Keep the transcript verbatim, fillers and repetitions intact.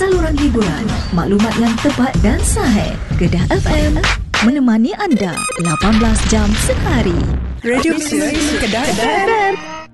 saluran hiburan, maklumat yang tepat dan sahih. Kedah F M menemani anda lapan belas jam sehari. Radio Kedah F M.